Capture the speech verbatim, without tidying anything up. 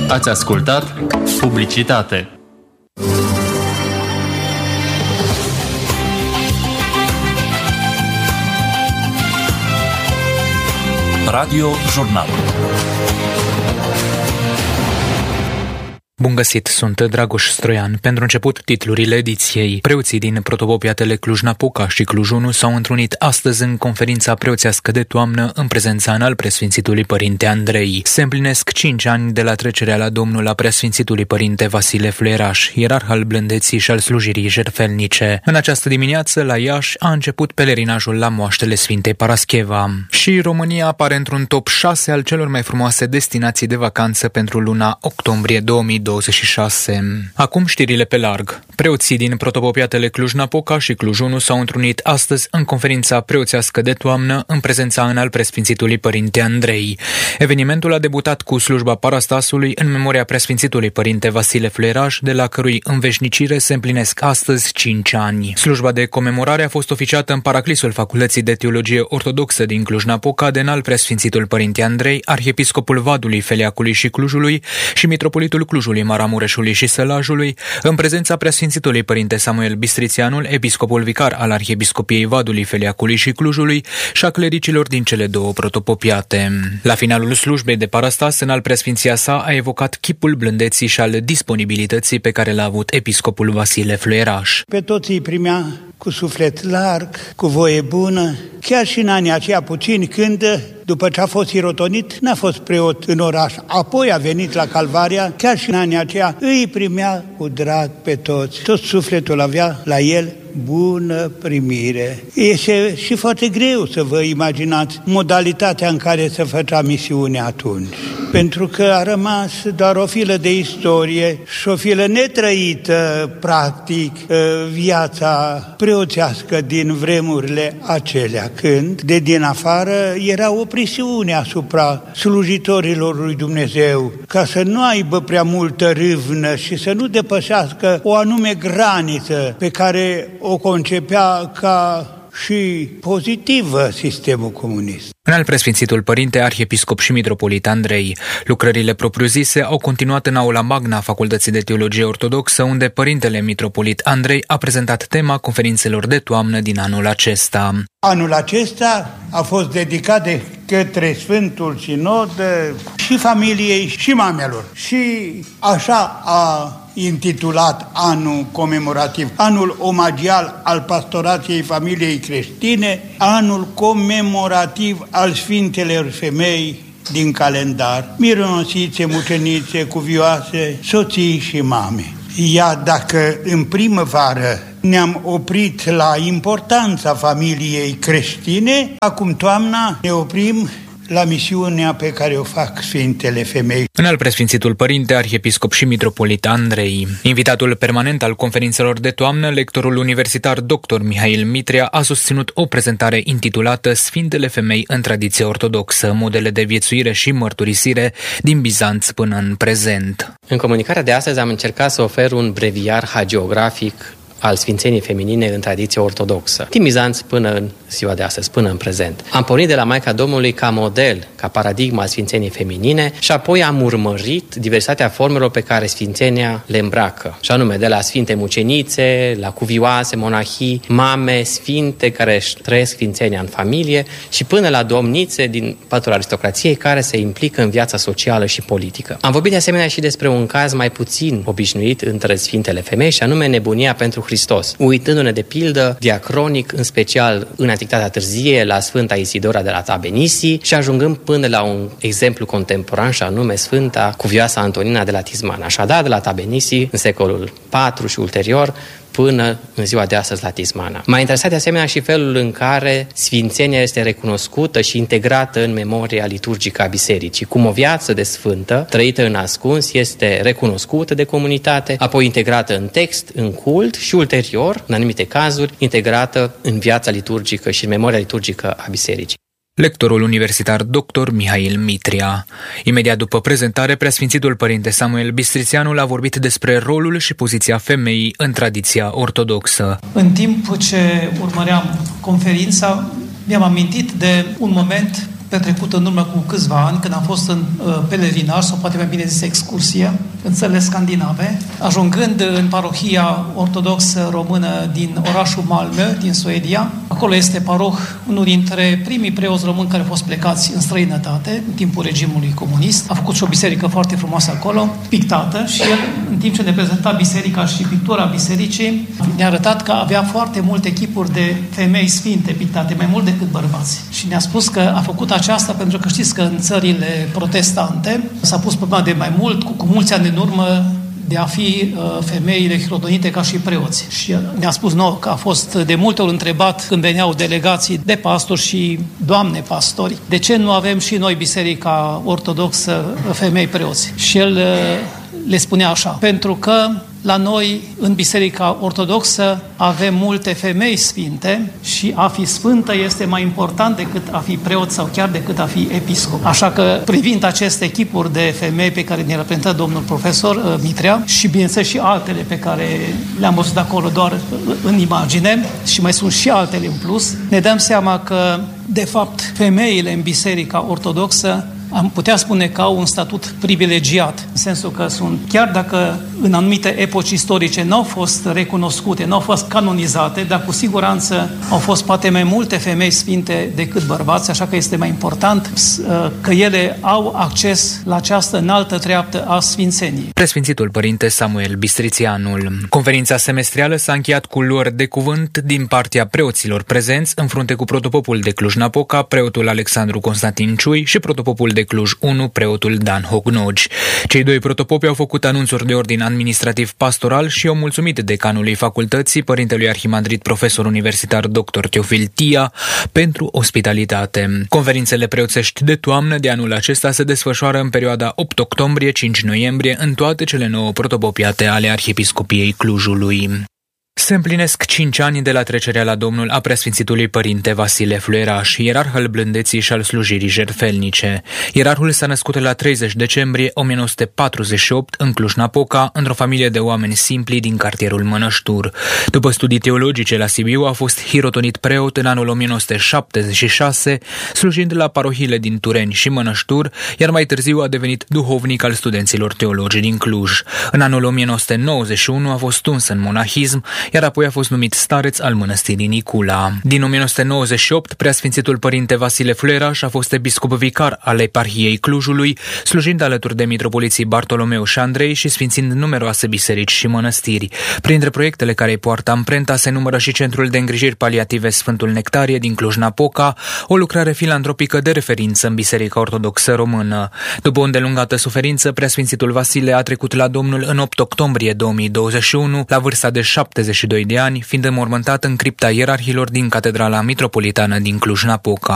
Ați ascultat publicitate. Radio Jurnal. Bun găsit, sunt Dragoș Stroian. Pentru început, titlurile ediției. Preoții din protopopiatele Cluj-Napoca și Cluj unu s-au întrunit astăzi în conferința preoțească de toamnă în prezența înalt preasfințitului Părinte Andrei. Se împlinesc cinci ani de la trecerea la Domnul la preasfințitului Părinte Vasile Fluieraș, ierarh al blândeții și al slujirii jertfelnice. În această dimineață, la Iași, a început pelerinajul la moaștele Sfintei Parascheva. Și România apare într-un top șase al celor mai frumoase destinații de vacanță pentru luna octombrie două mii douăzeci și șase. Acum știrile pe larg. Preoții din protopopiatele Cluj-Napoca și Cluj unu s-au întrunit astăzi în conferința preoțească de toamnă în prezența înalt preasfințitului Părinte Andrei. Evenimentul a debutat cu slujba parastasului în memoria preasfințitului Părinte Vasile Fluieraș, de la cărui înveșnicire se împlinesc astăzi cinci ani. Slujba de comemorare a fost oficiată în paraclisul Facultății de Teologie Ortodoxă din Cluj-Napoca de înalt preasfințitul Părinte Andrei, arhiepiscopul Vadului, Feleacului și Clujului și mitropolitul Clujului, Maramureșului și Sălajului, în prezența preasfințitului Părinte Samuel Bistrițianul, episcopul vicar al Arhiepiscopiei Vadului, Feleacului și Clujului și a clericilor din cele două protopopiate. La finalul slujbei de parastas, înalt preasfinția sa a evocat chipul blândeții și al disponibilității pe care l-a avut episcopul Vasile Fluieraș. Pe toți îi primea cu suflet larg, cu voie bună, chiar și în anii aceia puțini, când, după ce a fost sirotonit, n-a fost preot în oraș, apoi a venit la Calvaria, chiar și în anii aceia îi primea cu drag pe toți. Tot sufletul avea la el bună primire. Este și foarte greu să vă imaginați modalitatea în care se făcea misiunea atunci, pentru că a rămas doar o filă de istorie și o filă netrăită, practic, viața preoțească din vremurile acelea, când de din afară era o presiune asupra slujitorilor lui Dumnezeu, ca să nu aibă prea multă râvnă și să nu depășească o anume graniță pe care o concepea ca și pozitivă sistemul comunist. Înalt preasfințitul Părinte Arhiepiscop și mitropolit Andrei. Lucrările propriu-zise au continuat în aula magna a Facultății de Teologie Ortodoxă, unde Părintele mitropolit Andrei a prezentat tema conferințelor de toamnă din anul acesta. Anul acesta a fost dedicat de către Sfântul Sinod și familiei și mamelor. Și așa a intitulat anul comemorativ, anul omagial al pastorației familiei creștine, anul comemorativ al Sfintelor Femei din calendar, mironosițe, mucenițe, cuvioase, soții și mame. Iar dacă în primăvară ne-am oprit la importanța familiei creștine, acum toamna ne oprim la misiunea pe care o fac Sfintele Femei. Înalt preasfințitul Părinte Arhiepiscop și mitropolit Andrei. Invitatul permanent al conferințelor de toamnă, lectorul universitar doctor Mihail Mitria, a susținut o prezentare intitulată Sfintele Femei în tradiție ortodoxă, modele de viețuire și mărturisire din Bizanț până în prezent. În comunicarea de astăzi am încercat să ofer un breviar hagiografic al sfințenii feminine în tradiție ortodoxă, din Bizanț până în ziua de astăzi, până în prezent. Am pornit de la Maica Domnului ca model, ca paradigma a sfințenii feminine și apoi am urmărit diversitatea formelor pe care sfințenia le îmbracă, și anume de la sfinte mucenițe, la cuvioase, monahii, mame, sfinte care își trăiesc sfințenia în familie și până la domnițe din patul aristocrației care se implică în viața socială și politică. Am vorbit de asemenea și despre un caz mai puțin obișnuit între sfintele femei, și anume nebunia pentru Hristos, uitându-ne de pildă diacronic, în special în Antichitatea Târzie, la Sfânta Isidora de la Tabenisi și ajungând până la un exemplu contemporan, și anume Sfânta Cuvioasa Antonina de la Tismana. Așadar, de la Tabenisi, în secolul patru și ulterior, până în ziua de astăzi la Tismana. M-a interesat de asemenea și felul în care sfințenia este recunoscută și integrată în memoria liturgică a bisericii, cum o viață de sfântă, trăită în ascuns, este recunoscută de comunitate, apoi integrată în text, în cult și ulterior, în anumite cazuri, integrată în viața liturgică și în memoria liturgică a bisericii. Lectorul universitar doctor Mihail Mitria. Imediat după prezentare, preasfințitul Părinte Samuel Bistrițianul a vorbit despre rolul și poziția femeii în tradiția ortodoxă. În timp ce urmăream conferința, mi-am amintit de un moment petrecut în urmă cu câțiva ani, când am fost în uh, pelerinaj, sau poate mai bine zis excursie, în țările scandinave, ajungând în parohia ortodoxă română din orașul Malmö, din Suedia. Acolo este paroh, unul dintre primii preoți români care au fost plecați în străinătate, în timpul regimului comunist. A făcut și o biserică foarte frumoasă acolo, pictată, și el, în timp ce ne prezenta biserica și pictura bisericii, ne-a arătat că avea foarte multe chipuri de femei sfinte pictate, mai mult decât bărbați. Și ne-a spus că a făcut aceasta pentru că știți că în țările protestante s-a pus problema de mai mult, cu, cu mulți ani în urmă, de a fi uh, femeile hirodonite ca și preoți. Și ne-a spus nouă că a fost de multe ori întrebat când veneau delegații de pastori și doamne pastori, de ce nu avem și noi biserica ortodoxă femei preoți? Și el uh, le spunea așa, pentru că la noi, în Biserica Ortodoxă, avem multe femei sfinte și a fi sfântă este mai important decât a fi preot sau chiar decât a fi episcop. Așa că, privind aceste echipuri de femei pe care ne-a reprezentat domnul profesor Mitrea și, bineînțeles, și altele pe care le-am văzut acolo doar în imagine și mai sunt și altele în plus, ne dăm seama că, de fapt, femeile în Biserica Ortodoxă am putea spune că au un statut privilegiat, în sensul că sunt, chiar dacă în anumite epoci istorice nu au fost recunoscute, nu au fost canonizate, dar cu siguranță au fost poate mai multe femei sfinte decât bărbați, așa că este mai important că ele au acces la această înaltă treaptă a sfințeniei. Preasfințitul Părinte Samuel Bistrițianul. Conferința semestrială s-a încheiat cu luări de cuvânt din partea preoților prezenți, în frunte cu protopopul de Cluj-Napoca, preotul Alexandru Constantin Ciui și protopopul de Cluj unu, preotul Dan Hognogi. Cei doi protopopi au făcut anunțuri de ordin administrativ-pastoral și au mulțumit decanului facultății, părintelui arhimandrit profesor universitar doctor Teofil Tia, pentru ospitalitate. Conferințele preoțești de toamnă de anul acesta se desfășoară în perioada opt octombrie - cinci noiembrie în toate cele nouă protopopiate ale Arhiepiscopiei Clujului. Se împlinesc cinci ani de la trecerea la Domnul a preasfințitului părinte Vasile Fluieraș, ierarh al blândeții și al slujirii jertfelnice. Ierarhul s-a născut la treizeci decembrie o mie nouă sute patruzeci și opt în Cluj-Napoca, într-o familie de oameni simpli din cartierul Mănăștur. După studii teologice la Sibiu, a fost hirotonit preot în anul o mie nouă sute șaptezeci și șase, slujind la parohiile din Tureni și Mănăștur, iar mai târziu a devenit duhovnic al studenților teologi din Cluj. În anul o mie nouă sute nouăzeci și unu a fost tuns în monahism, iar apoi a fost numit stareț al mănăstirii Nicula. Din o mie nouă sute nouăzeci și opt, preasfințitul părinte Vasile Fluieraș a fost episcop vicar al eparhiei Clujului, slujind alături de mitropoliții Bartolomeu și Andrei și sfințind numeroase biserici și mănăstiri. Printre proiectele care îi poartă amprenta se numără și Centrul de Îngrijiri Paliative Sfântul Nectarie din Cluj-Napoca, o lucrare filantropică de referință în Biserica Ortodoxă Română. După o îndelungată suferință, preasfințitul Vasile a trecut la Domnul în opt octombrie două mii douăzeci și unu, la vârsta de șaptezeci și doi de ani, fiind înmormântat în cripta ierarhilor din Catedrala Mitropolitană din Cluj-Napoca.